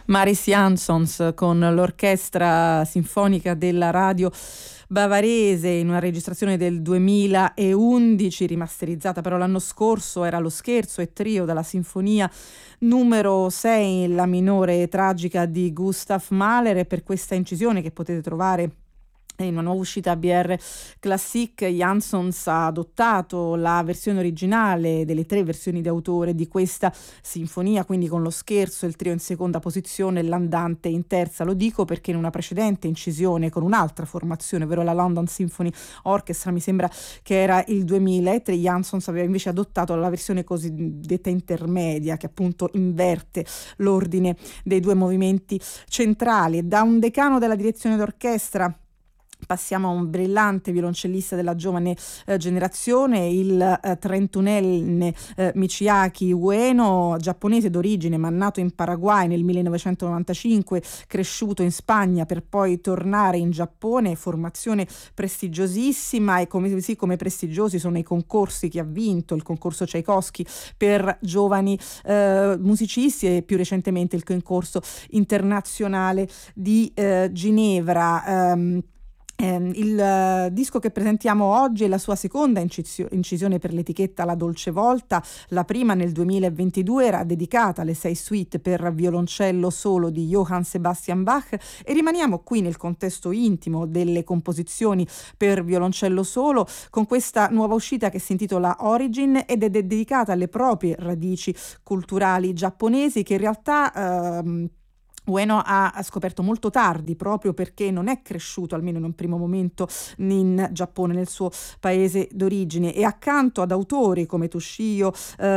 Maris Jansons con l'orchestra sinfonica della radio bavarese in una registrazione del 2011, rimasterizzata però l'anno scorso. Era lo scherzo e trio dalla sinfonia numero 6, la minore tragica di Gustav Mahler, e per questa incisione che potete trovare in una nuova uscita BR Classic, Jansons ha adottato la versione originale delle 3 versioni di autore di questa sinfonia, quindi con lo scherzo e il trio in seconda posizione e l'andante in terza. Lo dico perché in una precedente incisione con un'altra formazione, ovvero la London Symphony Orchestra, mi sembra che era il 2003, Jansons aveva invece adottato la versione cosiddetta intermedia, che appunto inverte l'ordine dei 2 movimenti centrali. Da un decano della direzione d'orchestra passiamo a un brillante violoncellista della giovane generazione, il 31enne Michiaki Ueno, giapponese d'origine ma nato in Paraguay nel 1995, cresciuto in Spagna per poi tornare in Giappone, formazione prestigiosissima, e come prestigiosi sono i concorsi che ha vinto, il concorso Tchaikovsky per giovani musicisti e più recentemente il concorso internazionale di Ginevra. Il disco che presentiamo oggi è la sua seconda incisione per l'etichetta La Dolce Volta. La prima nel 2022 era dedicata alle 6 suite per violoncello solo di Johann Sebastian Bach, e rimaniamo qui nel contesto intimo delle composizioni per violoncello solo con questa nuova uscita che si intitola Origin ed è dedicata alle proprie radici culturali giapponesi, che in realtà Ueno ha scoperto molto tardi, proprio perché non è cresciuto, almeno in un primo momento, in Giappone, nel suo paese d'origine, e accanto ad autori come Toshiro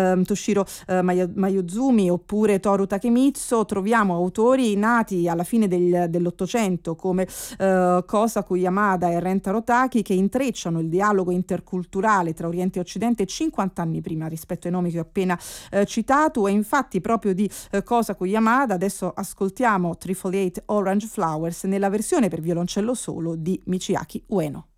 Mayuzumi oppure Toru Takemitsu troviamo autori nati alla fine dell'Ottocento come Kosaku Yamada e Rentaro Taki, che intrecciano il dialogo interculturale tra Oriente e Occidente 50 anni prima rispetto ai nomi che ho appena citato. E infatti proprio di Kosaku Yamada adesso ascoltiamo 348 Orange Flowers nella versione per violoncello solo di Michiaki Ueno.